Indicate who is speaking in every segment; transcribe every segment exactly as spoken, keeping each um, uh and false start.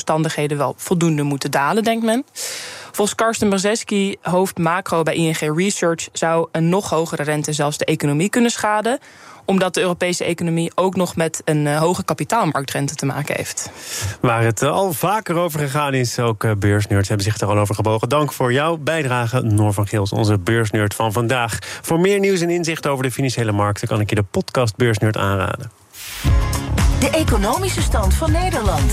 Speaker 1: omstandigheden wel voldoende moeten dalen, denkt men. Volgens Karsten Brzeski, hoofd macro bij I N G Research, zou een nog hogere rente zelfs de economie kunnen schaden, omdat de Europese economie ook nog met een uh, hoge kapitaalmarktrente te maken heeft.
Speaker 2: Waar het uh, al vaker over gegaan is, ook uh, beursnerds hebben zich er al over gebogen. Dank voor jouw bijdrage, Noor van Gils, onze beursnerd van vandaag. Voor meer nieuws en inzicht over de financiële markten kan ik je de podcast Beursnerd aanraden.
Speaker 3: De economische stand van Nederland.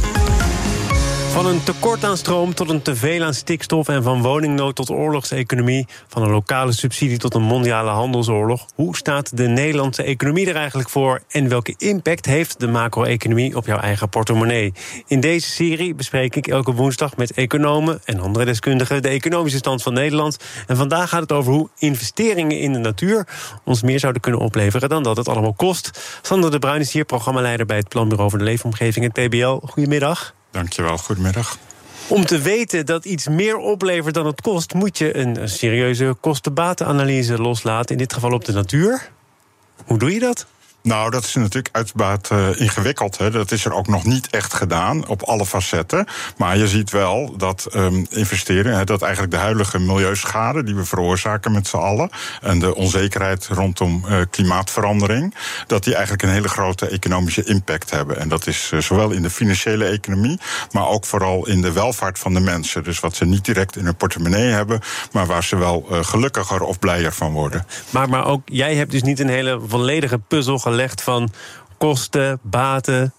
Speaker 2: Van een tekort aan stroom tot een teveel aan stikstof en van woningnood tot oorlogseconomie, van een lokale subsidie tot een mondiale handelsoorlog. Hoe staat de Nederlandse economie er eigenlijk voor en welke impact heeft de macro-economie op jouw eigen portemonnee? In deze serie bespreek ik elke woensdag met economen en andere deskundigen de economische stand van Nederland. En vandaag gaat het over hoe investeringen in de natuur ons meer zouden kunnen opleveren dan dat het allemaal kost. Sander de Bruin is hier, programmaleider bij het Planbureau voor de Leefomgeving, het P B L. Goedemiddag.
Speaker 4: Dankjewel, goedemiddag.
Speaker 2: Om te weten dat iets meer oplevert dan het kost, moet je een serieuze kosten-batenanalyse loslaten, in dit geval op de natuur. Hoe doe je dat?
Speaker 4: Nou, dat is natuurlijk uitbaat uh, ingewikkeld. Hè. Dat is er ook nog niet echt gedaan op alle facetten. Maar je ziet wel dat um, investeren, hè, dat eigenlijk de huidige milieuschade die we veroorzaken met z'n allen, en de onzekerheid rondom uh, klimaatverandering, dat die eigenlijk een hele grote economische impact hebben. En dat is uh, zowel in de financiële economie, maar ook vooral in de welvaart van de mensen. Dus wat ze niet direct in hun portemonnee hebben, maar waar ze wel uh, gelukkiger of blijer van worden.
Speaker 2: Maar, maar ook jij hebt dus niet een hele volledige puzzel gelegd van kosten, baten,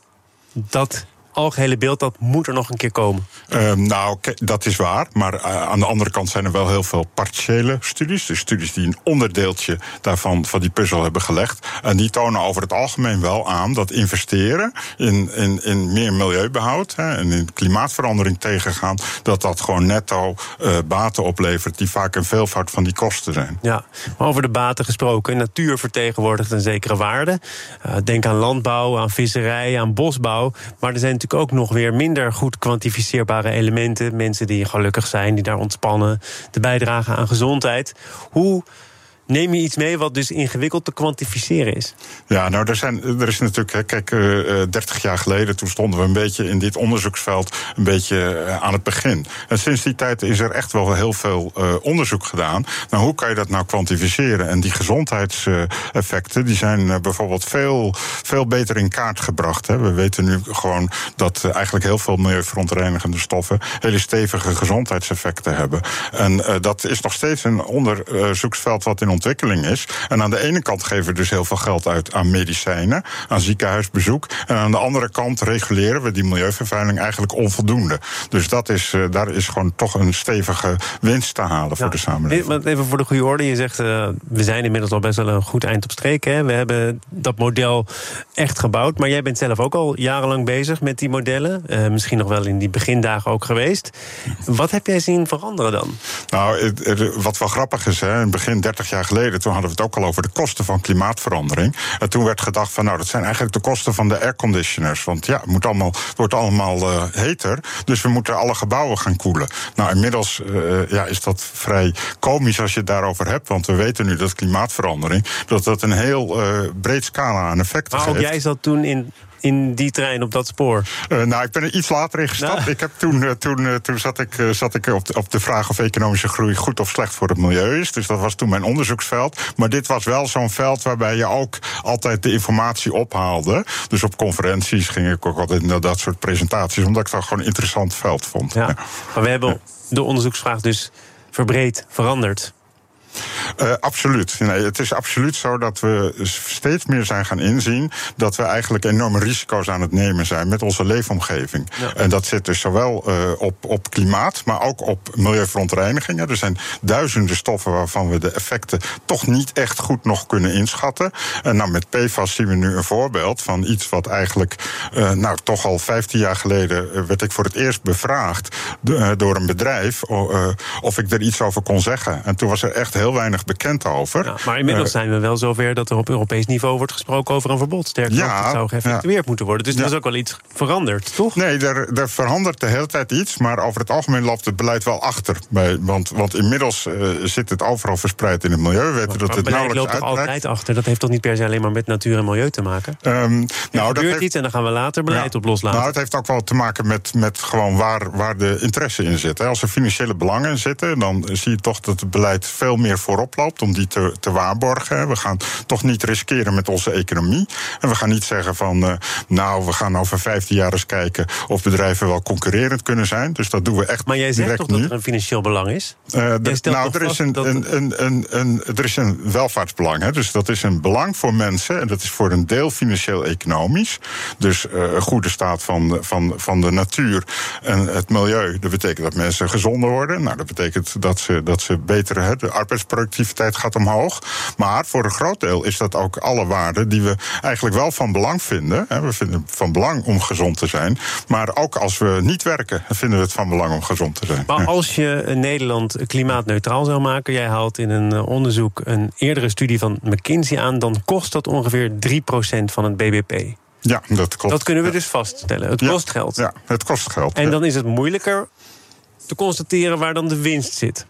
Speaker 2: dat algehele beeld, dat moet er nog een keer komen.
Speaker 4: Uh, nou, dat is waar. Maar uh, aan de andere kant zijn er wel heel veel partiële studies. Dus studies die een onderdeeltje daarvan van die puzzel hebben gelegd. En die tonen over het algemeen wel aan dat investeren in, in, in meer milieubehoud, hè, en in klimaatverandering tegengaan, dat dat gewoon netto uh, baten oplevert die vaak een veelvoud van die kosten zijn.
Speaker 2: Ja, over de baten gesproken. Natuur vertegenwoordigt een zekere waarde. Uh, denk aan landbouw, aan visserij, aan bosbouw. Maar er zijn natuurlijk ook nog weer minder goed kwantificeerbare elementen. Mensen die gelukkig zijn, die daar ontspannen, de bijdrage aan gezondheid. Hoe neem je iets mee wat dus ingewikkeld te kwantificeren is?
Speaker 4: Ja, nou, er, zijn, er is natuurlijk, kijk, uh, dertig jaar geleden, toen stonden we een beetje in dit onderzoeksveld een beetje uh, aan het begin. En sinds die tijd is er echt wel heel veel uh, onderzoek gedaan. Nou, hoe kan je dat nou kwantificeren? En die gezondheidseffecten, die zijn uh, bijvoorbeeld veel, veel beter in kaart gebracht. Hè. We weten nu gewoon dat uh, eigenlijk heel veel milieuverontreinigende stoffen hele stevige gezondheidseffecten hebben. En uh, dat is nog steeds een onderzoeksveld wat in ontwikkeling is. En aan de ene kant geven we dus heel veel geld uit aan medicijnen, aan ziekenhuisbezoek. En aan de andere kant reguleren we die milieuvervuiling eigenlijk onvoldoende. Dus dat is, uh, daar is gewoon toch een stevige winst te halen, ja, voor de samenleving.
Speaker 2: Even voor de goede orde, je zegt, uh, we zijn inmiddels al best wel een goed eind op streek. Hè? We hebben dat model echt gebouwd. Maar jij bent zelf ook al jarenlang bezig met die modellen. Uh, misschien nog wel in die begindagen ook geweest. Wat heb jij zien veranderen dan?
Speaker 4: Nou, wat wel grappig is, hè, in het begin dertig jaar geleden, toen hadden we het ook al over de kosten van klimaatverandering. En toen werd gedacht van, nou, dat zijn eigenlijk de kosten van de airconditioners. Want ja, het, moet allemaal, het wordt allemaal uh, heter, dus we moeten alle gebouwen gaan koelen. Nou, inmiddels uh, ja, is dat vrij komisch als je het daarover hebt, want we weten nu dat klimaatverandering, dat dat een heel uh, breed scala aan effecten
Speaker 2: maar
Speaker 4: geeft.
Speaker 2: Ook jij zat toen in in die trein op dat spoor?
Speaker 4: Uh, nou, ik ben er iets later in gestapt. Nou. Ik heb toen, uh, toen, uh, toen zat ik, uh, zat ik op, de, op de vraag of economische groei goed of slecht voor het milieu is. Dus dat was toen mijn onderzoeksveld. Maar dit was wel zo'n veld waarbij je ook altijd de informatie ophaalde. Dus op conferenties ging ik ook altijd naar dat soort presentaties, omdat ik dat gewoon een interessant veld vond.
Speaker 2: Ja.
Speaker 4: Ja.
Speaker 2: Maar we hebben de onderzoeksvraag dus verbreed, veranderd.
Speaker 4: Uh, absoluut. Nee, het is absoluut zo dat we steeds meer zijn gaan inzien dat we eigenlijk enorme risico's aan het nemen zijn met onze leefomgeving. Ja. En dat zit dus zowel uh, op, op klimaat, maar ook op milieuverontreiniging. Er zijn duizenden stoffen waarvan we de effecten toch niet echt goed nog kunnen inschatten. En nou, met P F A S zien we nu een voorbeeld van iets wat eigenlijk, uh, nou, toch al vijftien jaar geleden werd ik voor het eerst bevraagd door een bedrijf uh, of ik er iets over kon zeggen. En toen was er echt heel weinig weinig bekend over.
Speaker 2: Ja, maar inmiddels
Speaker 4: uh,
Speaker 2: zijn we wel zover dat er op Europees niveau wordt gesproken over een verbod. Sterker nog,
Speaker 4: ja,
Speaker 2: dat zou geëffectueerd ja. moeten worden. Dus er
Speaker 4: ja.
Speaker 2: is ook wel iets veranderd, toch?
Speaker 4: Nee, er, er verandert de hele tijd iets, maar over het algemeen loopt het beleid wel achter. Bij, want, want inmiddels uh, zit het overal verspreid in het milieu. We weten
Speaker 2: maar,
Speaker 4: dat
Speaker 2: maar
Speaker 4: het
Speaker 2: beleid
Speaker 4: nauwelijks
Speaker 2: loopt toch
Speaker 4: uitreikt.
Speaker 2: altijd achter? Dat heeft toch niet per se alleen maar met natuur en milieu te maken? Um, er nou, gebeurt dat heeft, iets en dan gaan we later beleid
Speaker 4: ja,
Speaker 2: op loslaten.
Speaker 4: Nou, het heeft ook wel te maken met, met gewoon waar, waar de interesse in zit. Als er financiële belangen in zitten, dan zie je toch dat het beleid veel meer voorop loopt om die te, te waarborgen. We gaan toch niet riskeren met onze economie. En we gaan niet zeggen van, uh, nou, we gaan over vijftien jaar eens kijken of bedrijven wel concurrerend kunnen zijn. Dus dat doen we echt.
Speaker 2: Maar jij zegt toch
Speaker 4: nu.
Speaker 2: dat er een financieel belang is?
Speaker 4: Uh, de, nou, er is een,
Speaker 2: dat...
Speaker 4: een, een, een, een, er is een welvaartsbelang. Hè. Dus dat is een belang voor mensen. En dat is voor een deel financieel-economisch. Dus uh, een goede staat van, van, van de natuur en het milieu. Dat betekent dat mensen gezonder worden. Nou, dat betekent dat ze, dat ze beter... Hè, de arbeidsproductiviteit gaat omhoog. Maar voor een groot deel is dat ook alle waarden die we eigenlijk wel van belang vinden. Hè. We vinden het van belang om gezond te zijn. Maar ook als we niet werken, vinden we het van belang om gezond te zijn.
Speaker 2: Maar als je Nederland klimaatneutraal zou maken, jij haalt in een onderzoek een eerdere studie van McKinsey aan, dan kost dat ongeveer drie procent van het B B P.
Speaker 4: Ja, dat klopt.
Speaker 2: Dat kunnen we
Speaker 4: ja.
Speaker 2: dus vaststellen. Het
Speaker 4: ja,
Speaker 2: kost geld.
Speaker 4: Ja, het kost geld.
Speaker 2: En
Speaker 4: ja.
Speaker 2: dan is het moeilijker te constateren waar dan de winst zit.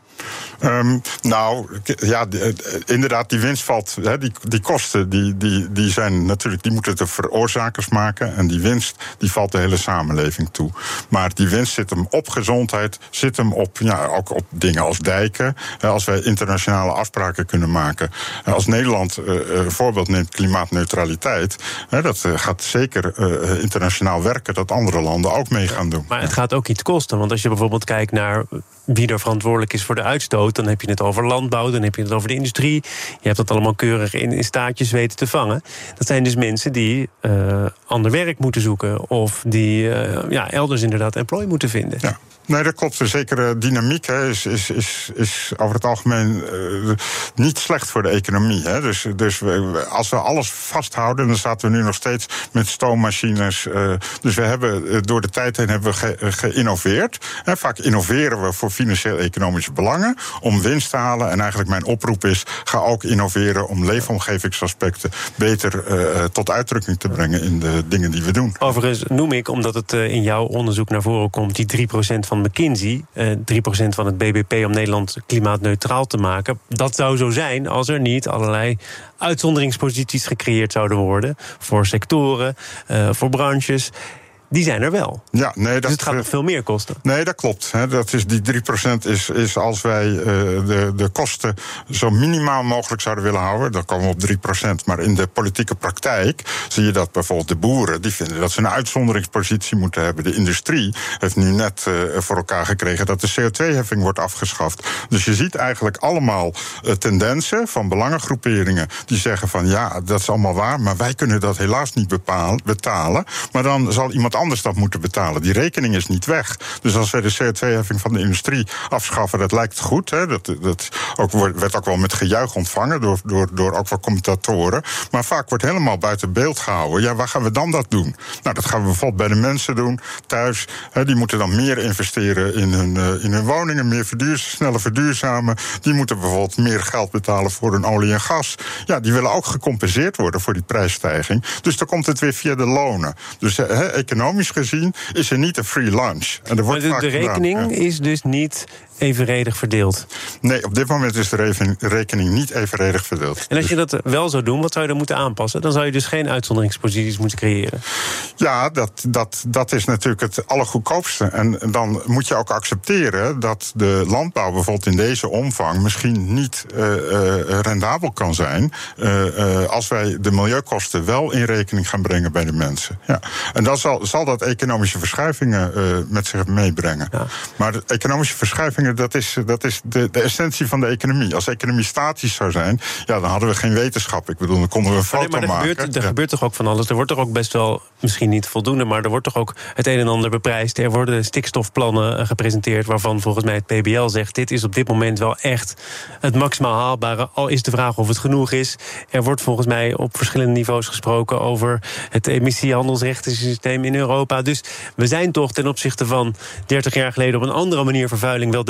Speaker 4: Um, nou, ja, inderdaad, die winst valt. Hè, die, die kosten die, die, die zijn natuurlijk, die moeten de veroorzakers maken. En die winst die valt de hele samenleving toe. Maar die winst zit hem op gezondheid, zit hem op, ja, ook op dingen als dijken. Als wij internationale afspraken kunnen maken. Als Nederland uh, een voorbeeld neemt, klimaatneutraliteit. Hè, dat uh, gaat zeker uh, internationaal werken, dat andere landen ook mee gaan doen.
Speaker 2: Maar het gaat ook iets kosten. Want als je bijvoorbeeld kijkt naar wie er verantwoordelijk is voor de uitstoot, dan heb je het over landbouw, dan heb je het over de industrie. Je hebt dat allemaal keurig in, in staatjes weten te vangen. Dat zijn dus mensen die uh, ander werk moeten zoeken of die uh, ja, elders inderdaad employ moeten vinden.
Speaker 4: Ja. Nee, dat klopt. Een zekere dynamiek hè, is, is, is, is over het algemeen uh, niet slecht voor de economie. Hè. Dus, dus we, als we alles vasthouden, dan zaten we nu nog steeds met stoommachines. Uh, dus we hebben uh, door de tijd heen hebben we ge, uh, geïnnoveerd. Hè. Vaak innoveren we voor financieel-economische belangen om winst te halen. En eigenlijk mijn oproep is, ga ook innoveren om leefomgevingsaspecten beter uh, tot uitdrukking te brengen in de dingen die we doen.
Speaker 2: Overigens noem ik, omdat het uh, in jouw onderzoek naar voren komt, die drie procent van McKinsey, eh, drie procent van het B B P om Nederland klimaatneutraal te maken. Dat zou zo zijn als er niet allerlei uitzonderingsposities gecreëerd zouden worden voor sectoren, uh, voor branches. Die zijn er wel.
Speaker 4: Ja, nee, dat,
Speaker 2: dus het gaat nog veel meer kosten.
Speaker 4: Nee, dat klopt. Hè. Dat is, die drie procent is, is als wij uh, de, de kosten zo minimaal mogelijk zouden willen houden, dan komen we op drie procent. Maar in de politieke praktijk zie je dat bijvoorbeeld de boeren, die vinden dat ze een uitzonderingspositie moeten hebben. De industrie heeft nu net uh, voor elkaar gekregen dat de C O twee heffing wordt afgeschaft. Dus je ziet eigenlijk allemaal uh, tendensen van belangengroeperingen die zeggen van ja, dat is allemaal waar, maar wij kunnen dat helaas niet bepaal, betalen. Maar dan zal iemand anders dat moeten betalen. Die rekening is niet weg. Dus als wij de C O twee heffing van de industrie afschaffen, dat lijkt goed. Hè? Dat, dat ook, werd ook wel met gejuich ontvangen door, door, door ook wel commentatoren. Maar vaak wordt helemaal buiten beeld gehouden. Ja, waar gaan we dan dat doen? Nou, dat gaan we bijvoorbeeld bij de mensen doen, thuis. Hè, die moeten dan meer investeren in hun, uh, in hun woningen, meer verduurzamen, sneller verduurzamen. Die moeten bijvoorbeeld meer geld betalen voor hun olie en gas. Ja, die willen ook gecompenseerd worden voor die prijsstijging. Dus dan komt het weer via de lonen. Dus hè, economisch gezien is er niet een free lunch. En er wordt
Speaker 2: maar de, de rekening
Speaker 4: gedaan, ja.
Speaker 2: is dus niet evenredig verdeeld?
Speaker 4: Nee, op dit moment is de rekening niet evenredig verdeeld.
Speaker 2: En als je dat wel zou doen, wat zou je dan moeten aanpassen? Dan zou je dus geen uitzonderingsposities moeten creëren.
Speaker 4: Ja, dat, dat, dat is natuurlijk het allergoedkoopste. En dan moet je ook accepteren dat de landbouw bijvoorbeeld in deze omvang misschien niet uh, uh, rendabel kan zijn uh, uh, als wij de milieukosten wel in rekening gaan brengen bij de mensen. Ja. En dan zal, zal dat economische verschuivingen uh, met zich meebrengen. Ja. Maar de economische verschuivingen, dat is, dat is de, de essentie van de economie. Als de economie statisch zou zijn, ja, dan hadden we geen wetenschap. Ik bedoel, dan konden we een foto
Speaker 2: maar er
Speaker 4: maken.
Speaker 2: Gebeurt, er
Speaker 4: ja.
Speaker 2: gebeurt toch ook van alles. Er wordt toch ook best wel, misschien niet voldoende, maar er wordt toch ook het een en ander beprijsd. Er worden stikstofplannen gepresenteerd waarvan volgens mij het P B L zegt, dit is op dit moment wel echt het maximaal haalbare. Al is de vraag of het genoeg is. Er wordt volgens mij op verschillende niveaus gesproken over het emissiehandelsrechtensysteem in Europa. Dus we zijn toch ten opzichte van dertig jaar geleden op een andere manier vervuiling wel degelijk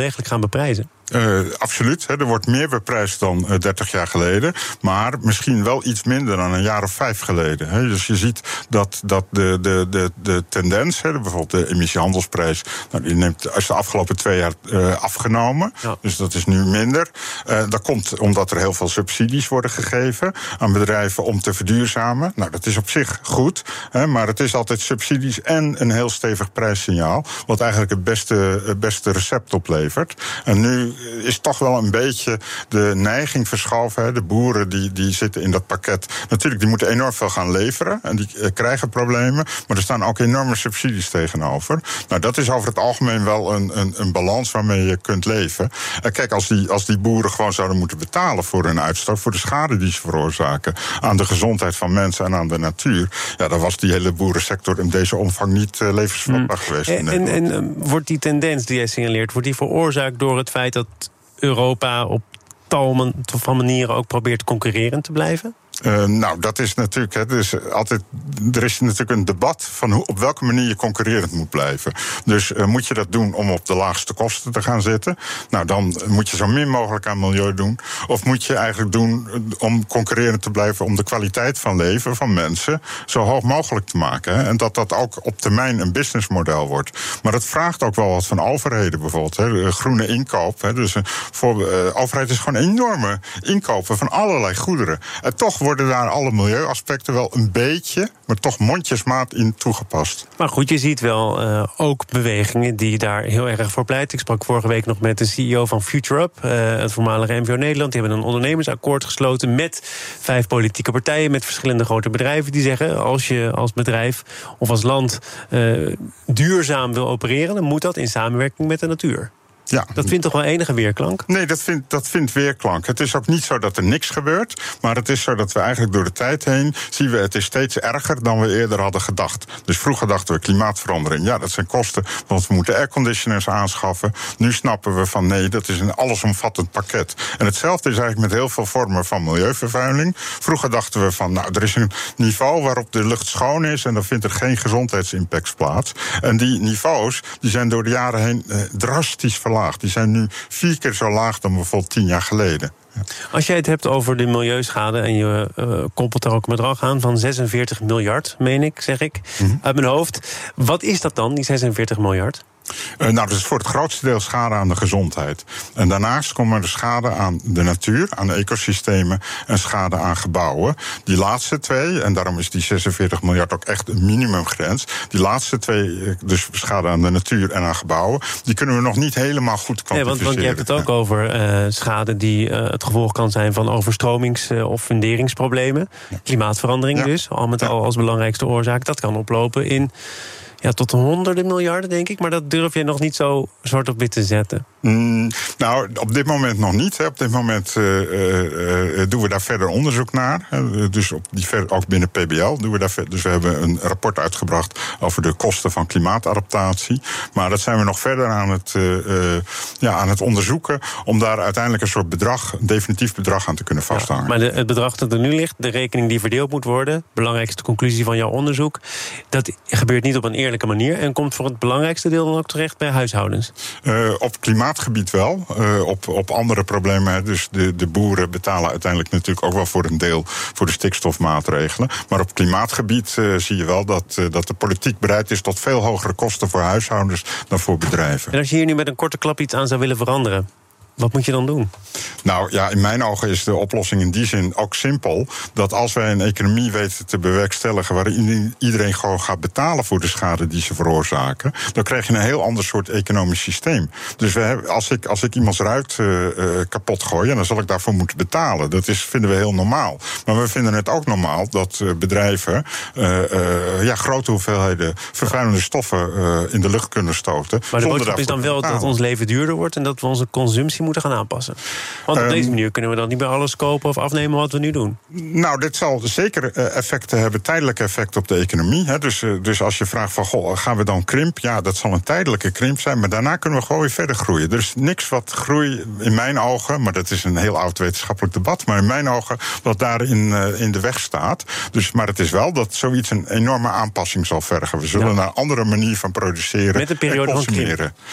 Speaker 2: degelijk gaan beprijzen?
Speaker 4: Uh, absoluut. Hè, er wordt meer beprijsd dan uh, dertig jaar geleden. Maar misschien wel iets minder dan een jaar of vijf geleden. Hè. Dus je ziet dat, dat de, de, de, de tendens, hè, bijvoorbeeld de emissiehandelsprijs, nou, die neemt, is de afgelopen twee jaar uh, afgenomen. Ja. Dus dat is nu minder. Uh, dat komt omdat er heel veel subsidies worden gegeven aan bedrijven om te verduurzamen. Nou, dat is op zich goed. Hè, maar het is altijd subsidies en een heel stevig prijssignaal, wat eigenlijk het beste, het beste recept oplevert. En nu is toch wel een beetje de neiging verschoven. Hè. De boeren die, die zitten in dat pakket. Natuurlijk, die moeten enorm veel gaan leveren. En die uh, krijgen problemen. Maar er staan ook enorme subsidies tegenover. Nou, dat is over het algemeen wel een, een, een balans waarmee je kunt leven. Uh, kijk, als die, als die boeren gewoon zouden moeten betalen voor hun uitstoot, voor de schade die ze veroorzaken aan de gezondheid van mensen en aan de natuur, ja, dan was die hele boerensector in deze omvang niet uh, levensvatbaar mm. geweest.
Speaker 2: En, en, en uh, wordt die tendens die jij signaleert, wordt die veroorzaakt door het feit dat Europa op tal van manieren ook probeert concurrerend te blijven?
Speaker 4: Uh, nou, dat is natuurlijk. Hè, dus altijd, er is natuurlijk een debat van hoe, op welke manier je concurrerend moet blijven. Dus uh, moet je dat doen om op de laagste kosten te gaan zitten? Nou, dan moet je zo min mogelijk aan milieu doen. Of moet je eigenlijk doen om concurrerend te blijven, om de kwaliteit van leven van mensen zo hoog mogelijk te maken? Hè? En dat dat ook op termijn een businessmodel wordt. Maar dat vraagt ook wel wat van overheden bijvoorbeeld. Hè, groene inkoop. Hè, dus voor de uh, overheid is gewoon enorme inkopen van allerlei goederen. En toch worden daar alle milieuaspecten wel een beetje, maar toch mondjesmaat in toegepast.
Speaker 2: Maar goed, je ziet wel uh, ook bewegingen die daar heel erg voor pleiten. Ik sprak vorige week nog met de C E O van FutureUp, uh, het voormalige N V O Nederland. Die hebben een ondernemersakkoord gesloten met vijf politieke partijen, met verschillende grote bedrijven. Die zeggen, als je als bedrijf of als land uh, duurzaam wil opereren, dan moet dat in samenwerking met de natuur. Ja. Dat vindt toch wel enige weerklank?
Speaker 4: Nee, dat vindt, dat vindt weerklank. Het is ook niet zo dat er niks gebeurt, maar het is zo dat we eigenlijk door de tijd heen zien we het is steeds erger dan we eerder hadden gedacht. Dus vroeger dachten we klimaatverandering, ja, dat zijn kosten, want we moeten airconditioners aanschaffen. Nu snappen we van nee, dat is een allesomvattend pakket. En hetzelfde is eigenlijk met heel veel vormen van milieuvervuiling. Vroeger dachten we van, nou, er is een niveau waarop de lucht schoon is en dan vindt er geen gezondheidsimpact plaats. En die niveaus die zijn door de jaren heen eh, drastisch verlaagd. Die zijn nu vier keer zo laag dan bijvoorbeeld tien jaar geleden.
Speaker 2: Als jij het hebt over de milieuschade en je uh, koppelt daar ook een bedrag aan van zesenveertig miljard, meen ik, zeg ik, mm-hmm. uit mijn hoofd. Wat is dat dan, die zesenveertig miljard?
Speaker 4: Uh, nou, dat is voor het grootste deel schade aan de gezondheid. En daarnaast komen er schade aan de natuur, aan de ecosystemen en schade aan gebouwen. Die laatste twee, en daarom is die zesenveertig miljard ook echt een minimumgrens. Die laatste twee, dus schade aan de natuur en aan gebouwen, die kunnen we nog niet helemaal goed kwantificeren.
Speaker 2: Nee, want, want je hebt het ook over uh, schade die uh, het gevolg kan zijn van overstromings- uh, of funderingsproblemen. Ja. Klimaatverandering ja. dus, al met ja. al als belangrijkste oorzaak. Dat kan oplopen in ja, tot honderden miljarden, denk ik. Maar dat durf je nog niet zo zwart op wit te zetten.
Speaker 4: Mm, nou, op dit moment nog niet. Hè. Op dit moment uh, uh, doen we daar verder onderzoek naar. Hè. Dus op die ver, ook binnen P B L doen we daar verder. Dus we hebben een rapport uitgebracht over de kosten van klimaatadaptatie. Maar dat zijn we nog verder aan het, uh, uh, ja, aan het onderzoeken om daar uiteindelijk een soort bedrag, een definitief bedrag aan te kunnen vasthangen.
Speaker 2: Ja, maar de, het bedrag dat er nu ligt, de rekening die verdeeld moet worden, belangrijkste conclusie van jouw onderzoek, dat gebeurt niet op een eerlijke manier en komt voor het belangrijkste deel dan ook terecht bij huishoudens.
Speaker 4: Uh, op klimaatgebied wel. Uh, op, op andere problemen, dus de, de boeren betalen uiteindelijk natuurlijk ook wel voor een deel voor de stikstofmaatregelen. Maar op klimaatgebied uh, zie je wel dat, uh, dat de politiek bereid is tot veel hogere kosten voor huishoudens dan voor bedrijven.
Speaker 2: En als je hier nu met een korte klap iets aan zou willen veranderen, wat moet je dan doen?
Speaker 4: Nou ja, in mijn ogen is de oplossing in die zin ook simpel. Dat als wij een economie weten te bewerkstelligen waarin iedereen gewoon gaat betalen voor de schade die ze veroorzaken, dan krijg je een heel ander soort economisch systeem. Dus we hebben, als, ik, als ik iemands ruit uh, uh, kapot gooi, dan zal ik daarvoor moeten betalen. Dat is, vinden we heel normaal. Maar we vinden het ook normaal dat uh, bedrijven uh, uh, ja, grote hoeveelheden vervuilende stoffen uh, in de lucht kunnen stoten.
Speaker 2: Maar de boodschap is dan wel dat ons leven duurder wordt en dat we onze consumptie moeten gaan aanpassen. Want op um, deze manier kunnen we dan niet meer alles kopen of afnemen wat we nu doen.
Speaker 4: Nou, dit zal zeker effecten hebben, tijdelijke effecten op de economie. Hè. Dus, dus als je vraagt van, goh, gaan we dan krimp? Ja, dat zal een tijdelijke krimp zijn, maar daarna kunnen we gewoon weer verder groeien. Er is niks wat groei in mijn ogen, maar dat is een heel oud wetenschappelijk debat, maar in mijn ogen wat daarin uh, in de weg staat. Dus, maar het is wel dat zoiets een enorme aanpassing zal vergen. We zullen ja. naar een andere manier van produceren
Speaker 2: met een periode
Speaker 4: en consumeren.
Speaker 2: Van krimp.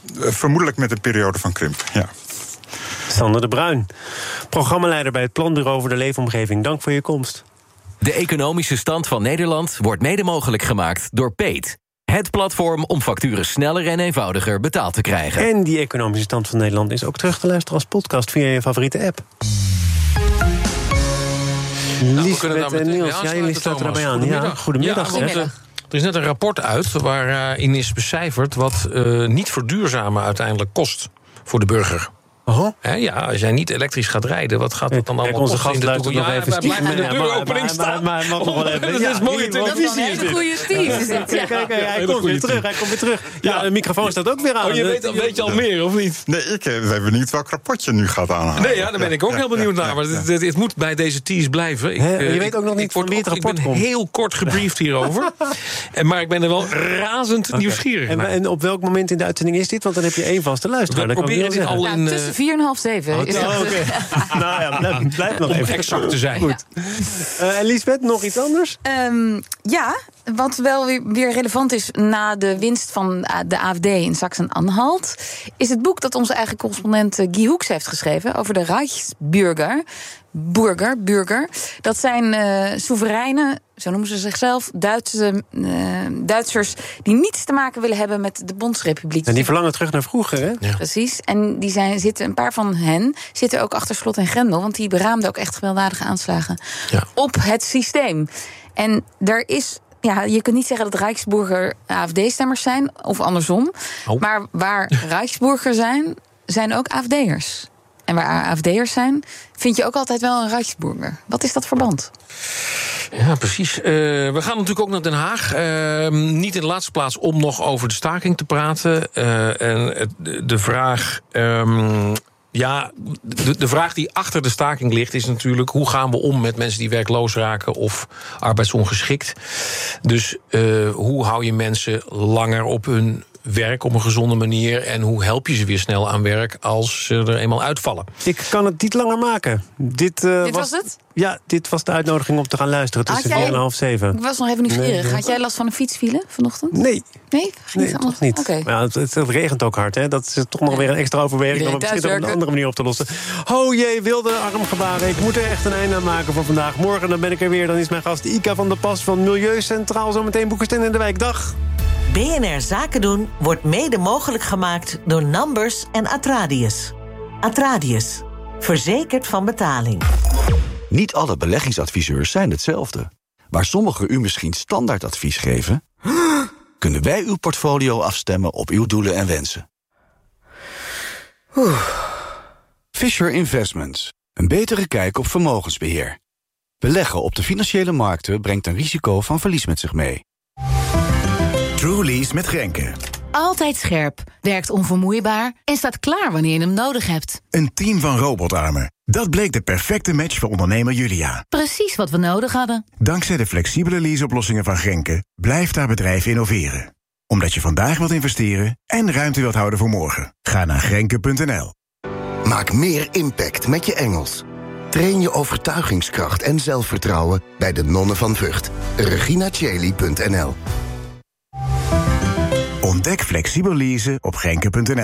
Speaker 4: vermoedelijk met een periode van krimp, ja.
Speaker 2: Sander de Bruin, programmaleider bij het Planbureau voor de Leefomgeving. Dank voor je komst.
Speaker 5: De economische stand van Nederland wordt mede mogelijk gemaakt door Peet. Het platform om facturen sneller en eenvoudiger betaald te krijgen.
Speaker 2: En die economische stand van Nederland is ook terug te luisteren als podcast via je favoriete app.
Speaker 6: Nou,
Speaker 2: Liesbeth en Niels, ja, jullie sluiten erbij aan.
Speaker 6: Goedemiddag.
Speaker 2: Ja, goedemiddag.
Speaker 6: Ja, goedemiddag. Er is net een rapport uit waarin is becijferd wat uh, niet verduurzamen uiteindelijk kost voor de burger.
Speaker 2: Oh.
Speaker 6: He, ja, als jij niet elektrisch gaat rijden, wat gaat dat dan allemaal
Speaker 2: onze
Speaker 6: kosten in de toekomst?
Speaker 2: nog
Speaker 6: Ja,
Speaker 2: even
Speaker 6: wij blijven de deuropening staan.
Speaker 2: Maar mag nog wel even.
Speaker 6: Dat is mooie televisie.
Speaker 1: Dat is een goede Steve.
Speaker 2: Kijk, kijk, hij komt weer terug, hij komt weer terug. Ja, de microfoon staat ook weer aan.
Speaker 6: Oh, je weet, weet je al meer, of niet?
Speaker 4: Nee, ik ben benieuwd welk rapportje nu gaat aanhalen.
Speaker 6: Nee, ja, daar ben ik ook heel benieuwd naar. Maar het, het, het moet bij deze tease blijven. Ik,
Speaker 2: He, je
Speaker 6: ik,
Speaker 2: weet ook nog niet van wie het rapport komt.
Speaker 6: Ik ben heel kort gebriefd hierover. en, maar ik ben er wel razend okay. nieuwsgierig
Speaker 2: en,
Speaker 6: naar.
Speaker 2: En op welk moment in de uitzending is dit? Want dan heb je één vaste luisteraar.
Speaker 6: We proberen dit al in...
Speaker 1: Tussen vier en half zeven.
Speaker 2: Oh, is oh, okay. nou ja, blijf, blijf nog
Speaker 6: om
Speaker 2: even
Speaker 6: exact te zijn.
Speaker 2: Goed. Uh, en Liesbeth, nog iets anders?
Speaker 7: Um, ja, wat wel weer, weer relevant is na de winst van de A F D in Sachsen-Anhalt, is het boek dat onze eigen correspondent Guy Hoeks heeft geschreven over de Reichsbürger. Burger, burger. Dat zijn uh, soevereinen, zo noemen ze zichzelf, Duitse, uh, Duitsers die niets te maken willen hebben met de Bondsrepubliek.
Speaker 2: En die verlangen terug naar vroeger, hè?
Speaker 7: Ja. Precies. En die zijn, zitten, een paar van hen zitten ook achter slot en grendel, want die beraamden ook echt gewelddadige aanslagen ja. op het systeem. En er is... Ja, je kunt niet zeggen dat Rijksburger A F D-stemmers zijn, of andersom. Oh. Maar waar Rijksburger zijn, zijn ook A F D'ers. En waar A F D'ers zijn, vind je ook altijd wel een Rijksburger. Wat is dat verband?
Speaker 6: Ja, precies. Uh, we gaan natuurlijk ook naar Den Haag. Uh, niet in de laatste plaats om nog over de staking te praten. Uh, en de vraag... Um, Ja, de, de vraag die achter de staking ligt is natuurlijk, hoe gaan we om met mensen die werkloos raken of arbeidsongeschikt? Dus uh, hoe hou je mensen langer op hun werk op een gezonde manier en hoe help je ze weer snel aan werk als ze er eenmaal uitvallen?
Speaker 2: Ik kan het niet langer maken. Dit, uh,
Speaker 7: dit
Speaker 2: was,
Speaker 7: was het?
Speaker 2: Ja, dit was de uitnodiging om te gaan luisteren tussen vier en half zeven.
Speaker 7: Ik was nog even nieuwsgierig. Nee, Had jij last van een fietsfile vanochtend?
Speaker 2: Nee.
Speaker 7: Nee?
Speaker 2: Nee, toch niet.
Speaker 7: Okay.
Speaker 2: Ja, het, het, het regent ook hard, hè. Dat is toch nog ja. weer een extra overweging om het misschien op een andere manier op te lossen. Oh jee, wilde armgebaren. Ik moet er echt een einde aan maken voor vandaag. Morgen dan ben ik er weer. Dan is mijn gast Ika van der Pas van Milieu Centraal. Zometeen Boekestein in de Wijk. Dag.
Speaker 8: B N R Zaken doen wordt mede mogelijk gemaakt door Numbers en Atradius. Atradius. Verzekerd van betaling.
Speaker 9: Niet alle beleggingsadviseurs zijn hetzelfde. Waar sommigen u misschien standaardadvies geven, kunnen wij uw portfolio afstemmen op uw doelen en wensen. Oeh. Fisher Investments. Een betere kijk op vermogensbeheer. Beleggen op de financiële markten brengt een risico van verlies met zich mee.
Speaker 10: Trulease met Grenke.
Speaker 11: Altijd scherp, werkt onvermoeibaar en staat klaar wanneer je hem nodig hebt.
Speaker 10: Een team van robotarmen. Dat bleek de perfecte match voor ondernemer Julia.
Speaker 11: Precies wat we nodig hadden.
Speaker 10: Dankzij de flexibele leaseoplossingen van Grenke blijft haar bedrijf innoveren. Omdat je vandaag wilt investeren en ruimte wilt houden voor morgen. Ga naar grenke punt n l.
Speaker 12: Maak meer impact met je Engels. Train je overtuigingskracht en zelfvertrouwen bij de Nonnen van Vught. regina cheli punt n l.
Speaker 10: Ontdek flexibel leasen op grenke punt n l.